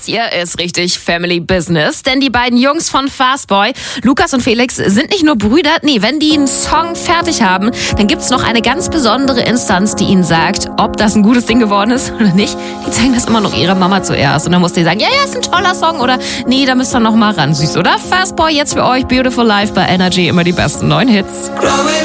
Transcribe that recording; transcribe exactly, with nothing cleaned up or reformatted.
hier ist richtig Family Business, denn die beiden Jungs von Fastboy, Lukas und Felix, sind nicht nur Brüder. Nee, wenn die einen Song fertig haben, dann gibt's noch eine ganz besondere Instanz, die ihnen sagt, ob das ein gutes Ding geworden ist oder nicht. Die zeigen das immer noch ihrer Mama zuerst und dann muss die sagen, ja, ja, ist ein toller Song oder nee, da müsst ihr noch mal ran. Süß, oder? Fastboy jetzt für euch, Beautiful Life bei Energy, immer die besten neuen Hits.